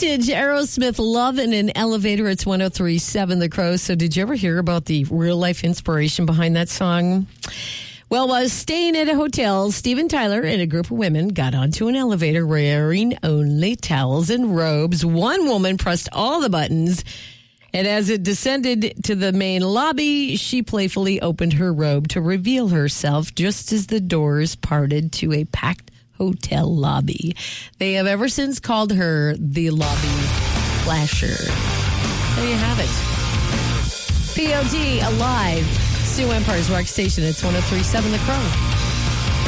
vintage Aerosmith Love in an Elevator. It's 103.7 The Crow. So did you ever hear about the real-life inspiration behind that song? Well, while staying at a hotel, Steven Tyler and a group of women got onto an elevator wearing only towels and robes. One woman pressed all the buttons, and as it descended to the main lobby, she playfully opened her robe to reveal herself just as the doors parted to a packed hotel lobby. They have ever since called her the Lobby Flasher. There you have it. POD Alive. Sue Empire's Rock Station. It's 103.7 The Crow.